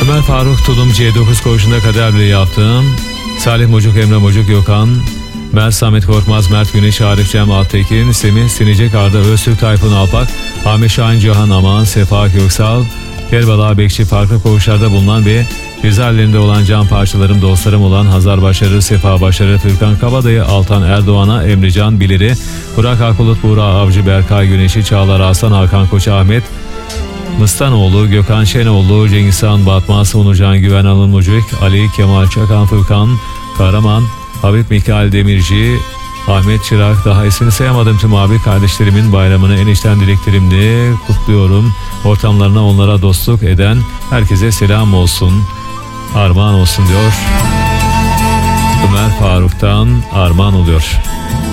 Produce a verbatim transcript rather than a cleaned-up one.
Ömer Faruk Tulum C dokuz koğuşunda kaderli yaptım. Salih Mocuk, Emre Mocuk, Gökhan, Mert Samet Korkmaz, Mert Güneş, Arif Cem Altekin, Semih Sinecek, Arda Öztürk, Tayfun Alpak, Ahmet Şahin, Cihan Aman, Sefa Köksal, Kerbala Bekçi, farklı koğuşlarda bulunan ve cezaevlerinde olan can parçalarım, dostlarım olan Hazar Başarı, Sefa Başarı, Türkan Kabadayı, Altan Erdoğan'a, Emrecan Bilir'i, Burak Akbulut, Buğra Avcı, Berkay Güneş'i, Çağlar Aslan, Hakan Koç, Ahmet Mıstanoğlu, Gökhan Şenoğlu, Cengizhan Batmaz, Onurcan Güven, Alın Mucuk, Ali Kemal Çakan, Furkan Kahraman, Habib Mikail Demirci, Ahmet Çırak, daha ismini sayamadım tüm abi kardeşlerimin bayramını en içten dileklerimle kutluyorum. Ortamlarına onlara dostluk eden herkese selam olsun, armağan olsun diyor. Ömer Faruk'tan armağan oluyor.